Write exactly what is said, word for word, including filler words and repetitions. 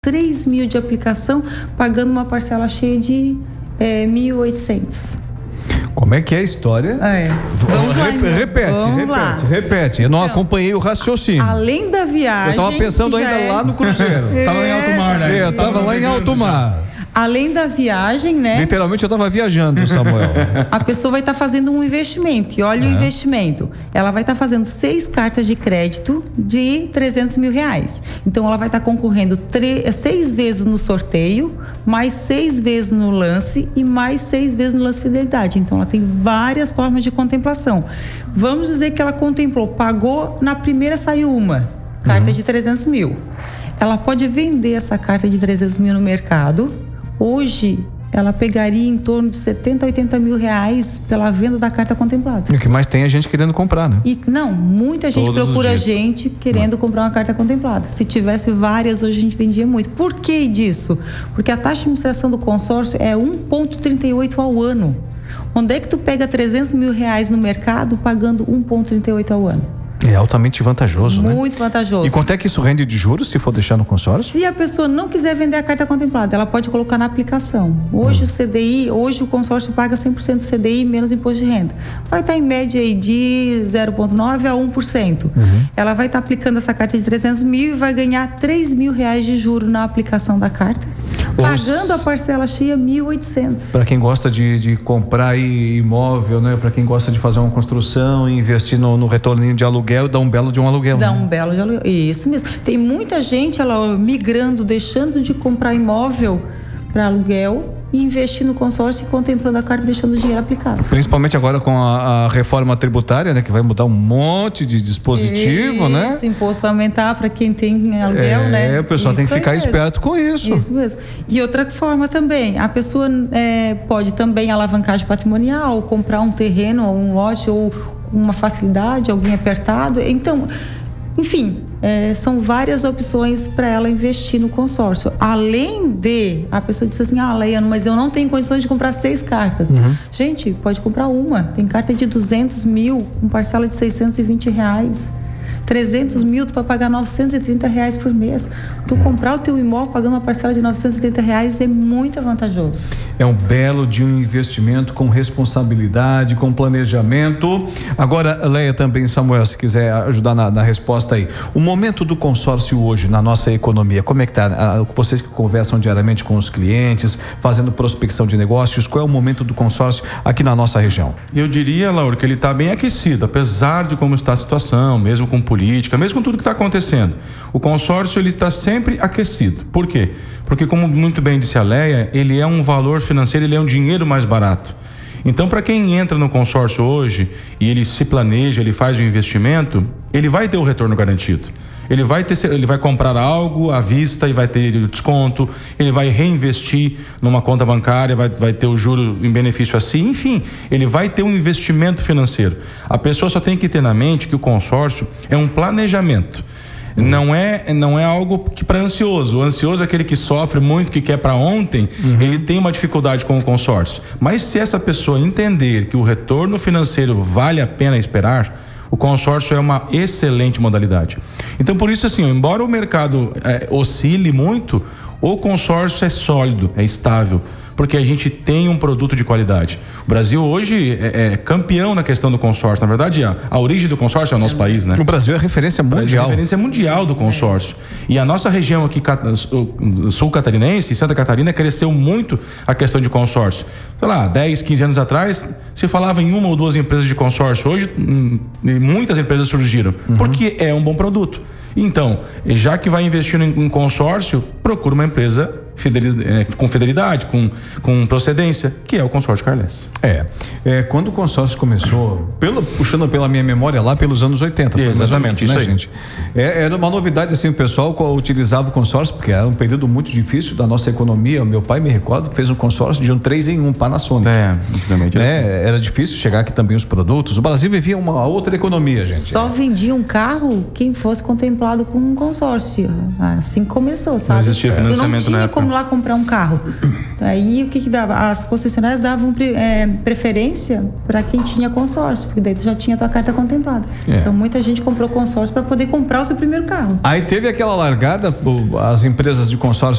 três mil de aplicação, pagando uma parcela cheia de é, mil e oitocentos. Como é que é a história? É. Vamos lá, então. Repete, Vamos repete, lá. repete. Eu não então, acompanhei o raciocínio. Além da viagem. Eu tava pensando ainda é... lá no cruzeiro. é... Tava em alto mar, né? É, eu tava lá em alto mar. Além da viagem, né? Literalmente eu estava viajando, Samuel. A pessoa vai estar tá fazendo um investimento. E olha é. o investimento. Ela vai estar tá fazendo seis cartas de crédito de trezentos mil reais. Então ela vai estar tá concorrendo tre- seis vezes no sorteio, mais seis vezes no lance e mais seis vezes no lance fidelidade. Então ela tem várias formas de contemplação. Vamos dizer que ela contemplou, pagou, na primeira saiu uma carta uhum. de trezentos mil. Ela pode vender essa carta de trezentos mil no mercado. Hoje, ela pegaria em torno de setenta, oitenta mil reais pela venda da carta contemplada. E o que mais tem é gente querendo comprar, né? E, não, muita gente Todos procura gente querendo não. comprar uma carta contemplada. Se tivesse várias, hoje a gente vendia muito. Por que disso? Porque a taxa de administração do consórcio é um vírgula trinta e oito ao ano. Onde é que tu pega trezentos mil reais no mercado pagando um vírgula trinta e oito ao ano? É altamente vantajoso, né? Muito vantajoso. E quanto é que isso rende de juros se for deixar no consórcio? Se a pessoa não quiser vender a carta contemplada, ela pode colocar na aplicação. Hoje hum. o C D I, hoje o consórcio paga cem por cento do C D I menos imposto de renda. Vai estar em média aí de zero vírgula nove a um por cento. Uhum. Ela vai estar aplicando essa carta de trezentos mil e vai ganhar três mil reais de juro na aplicação da carta, pagando a parcela cheia mil e oitocentos. Para quem gosta de, de comprar imóvel, né? Para quem gosta de fazer uma construção e investir no, no retorninho de aluguel, dá um belo de um aluguel. Dá né? um belo de aluguel. Isso mesmo. Tem muita gente ela migrando, deixando de comprar imóvel para aluguel e investir no consórcio e contemplando a carta, deixando o dinheiro aplicado. Principalmente agora com a, a reforma tributária, né? Que vai mudar um monte de dispositivo, isso, né? Isso, imposto vai aumentar para quem tem aluguel, é, né? É, o pessoal isso tem que ficar mesmo. esperto com isso. Isso mesmo. E outra forma também, a pessoa é, pode também alavancagem patrimonial, comprar um terreno ou um lote ou uma facilidade, alguém apertado. Então, enfim, é, são várias opções para ela investir no consórcio. Além de, a pessoa disse assim, ah, Laiane, mas eu não tenho condições de comprar seis cartas. Uhum. Gente, pode comprar uma. Tem carta de duzentos mil, com parcela de seiscentos e vinte reais. trezentos mil, tu vai pagar novecentos e trinta reais por mês. Tu comprar o teu imóvel pagando uma parcela de novecentos e trinta reais é muito vantajoso. É um belo de um investimento com responsabilidade, com planejamento. Agora, Leia também, Samuel, se quiser ajudar na, na resposta aí. O momento do consórcio hoje na nossa economia, como é que tá? Vocês que conversam diariamente com os clientes, fazendo prospecção de negócios, qual é o momento do consórcio aqui na nossa região? Eu diria, Laura, que ele está bem aquecido, apesar de como está a situação, mesmo com política, mesmo com tudo que está acontecendo. O consórcio, ele está sempre aquecido. Por quê? Porque, como muito bem disse a Leia, ele é um valor financeiro, ele é um dinheiro mais barato. Então, para quem entra no consórcio hoje e ele se planeja, ele faz o investimento, ele vai ter o retorno garantido. Ele vai ter, ele vai comprar algo à vista e vai ter desconto, ele vai reinvestir numa conta bancária, vai, vai ter o juro em benefício assim, enfim, ele vai ter um investimento financeiro. A pessoa só tem que ter na mente que o consórcio é um planejamento. Não é, não é algo que para ansioso. O ansioso é aquele que sofre muito, que quer para ontem, uhum. ele tem uma dificuldade com o consórcio. Mas se essa pessoa entender que o retorno financeiro vale a pena esperar, o consórcio é uma excelente modalidade. Então, por isso, assim, embora o mercado é, oscile muito, o consórcio é sólido, é estável, porque a gente tem um produto de qualidade. O Brasil hoje é, é campeão na questão do consórcio. Na verdade, a, a origem do consórcio é o nosso é, país, né? O Brasil é referência mundial. É referência mundial do consórcio. É. E a nossa região aqui, sul catarinense, Santa Catarina, cresceu muito a questão de consórcio. Sei lá, dez, quinze anos atrás, se falava em uma ou duas empresas de consórcio. Hoje, muitas empresas surgiram, uhum. porque é um bom produto. Então, já que vai investir em consórcio, procura uma empresa Fidelidade, com fidelidade, com, com procedência, que é o consórcio Carles. É, é, quando o consórcio começou, pelo, puxando pela minha memória lá pelos anos oitenta, é, exatamente, isso, né, aí. gente? É, era uma novidade, assim, o pessoal utilizava o consórcio, porque era um período muito difícil da nossa economia. O meu pai, me recordo, fez um consórcio de um três em um, Panasonic. É, exatamente. Né? Era difícil chegar aqui também os produtos. O Brasil vivia uma outra economia, gente. Só vendia um carro quem fosse contemplado com um consórcio. Assim começou, sabe? Não existia financiamento, tu não tinha na como lá comprar um carro. Aí o que que dava? As concessionárias davam é, preferência para quem tinha consórcio, porque daí tu já tinha tua carta contemplada. É. Então muita gente comprou consórcio para poder comprar o seu primeiro carro. Aí teve aquela largada, as empresas de consórcio